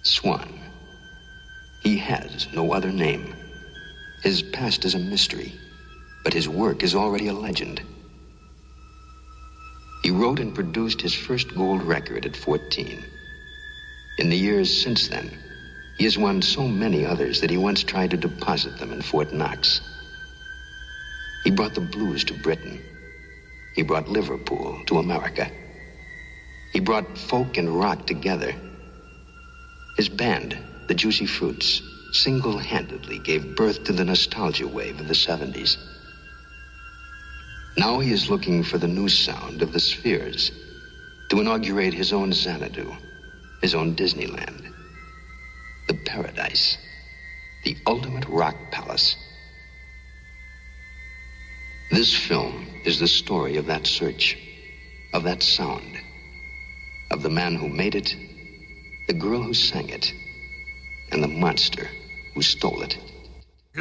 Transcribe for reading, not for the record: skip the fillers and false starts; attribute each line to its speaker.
Speaker 1: Swan. He has no other name. His past is a mystery, but his work is already a legend. He wrote and produced his first gold record at 14. In the years since then, he has won so many others that he once tried to deposit them in Fort Knox. He brought the blues to Britain. He brought Liverpool to America. He brought folk and rock together. His band, the Juicy Fruits, single-handedly gave birth to the nostalgia wave of the 70s. Now he is looking for the new sound of the Spheres to inaugurate his own Xanadu, his own Disneyland, the Paradise, the ultimate rock palace. This film is the story of that search, of that sound, of the man who made it, the girl who sang it, and the monster who stole it.